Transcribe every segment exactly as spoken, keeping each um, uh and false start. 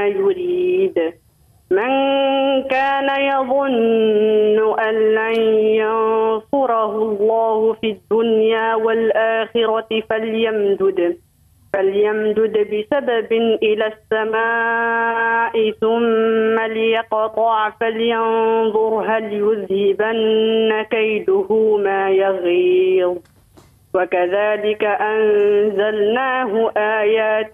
يريد. من كان يظن أن لن ينصره الله في الدنيا والآخرة فليمدد فليمدد بسبب إلى السماء ثم ليقطع فلينظر هل يذهبن كيده ما يغيظ. وكذلك أنزلناه آيات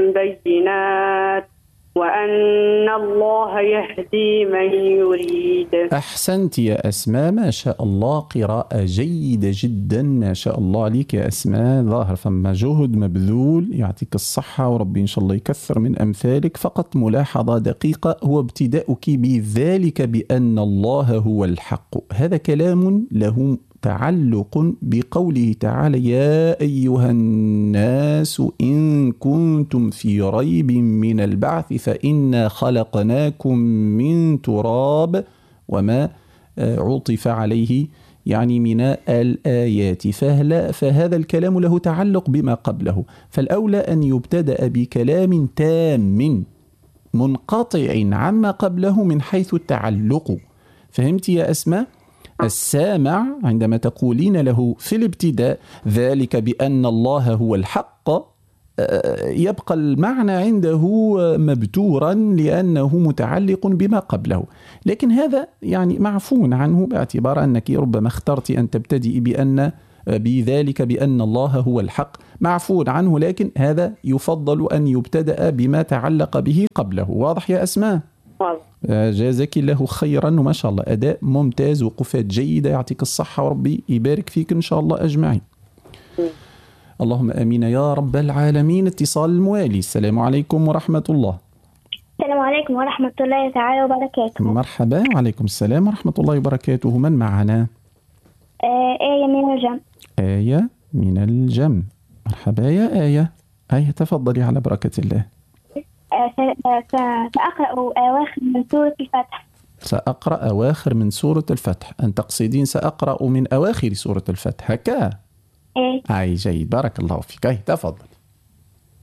بينات وأن الله يهدي من يريد. أحسنت يا أسماء، ما شاء الله، قراءة جيدة جدا، ما شاء الله عليك يا أسماء. ظاهر فما جهد مبذول، يعطيك الصحة وربي إن شاء الله يكثر من أمثالك. فقط ملاحظة دقيقة، هو ابتداؤك بذلك بأن الله هو الحق، هذا كلام له تعلق بقوله تعالى: يا أيها الناس إن كنتم في ريب من البعث فإنا خلقناكم من تراب، وما عطف عليه يعني من الآيات. فهلا فهذا الكلام له تعلق بما قبله، فالأولى أن يبتدأ بكلام تام منقطع عما قبله من حيث التعلق. فهمت يا أسماء؟ السامع عندما تقولين له في الابتداء ذلك بأن الله هو الحق، يبقى المعنى عنده مبتورا لأنه متعلق بما قبله، لكن هذا يعني معفو عنه باعتبار أنك ربما اخترت أن تبتدئ بأن بذلك بأن الله هو الحق، معفو عنه، لكن هذا يفضل أن يبتدأ بما تعلق به قبله. واضح يا أسماء؟ جازك الله خيرا، وما شاء الله أداء ممتاز وقفات جيدة، يعطيك الصحة وربي يبارك فيك إن شاء الله أجمعين. اللهم آمين يا رب العالمين. اتصال الموالي. السلام عليكم ورحمة الله. السلام عليكم ورحمة الله تعالى وبركاته. مرحبا. وعليكم السلام ورحمة الله وبركاته. من معنا؟ آه آية من الجم. آية من الجم. مرحبا يا آية. آية تفضلي على بركة الله. سأقرأ أواخر من سورة الفتح. سأقرأ أواخر من سورة الفتح. أن تقصدين سأقرأ من أواخر سورة الفتح هكا؟ إيه. أي جيد، بارك الله فيك. أي تفضل.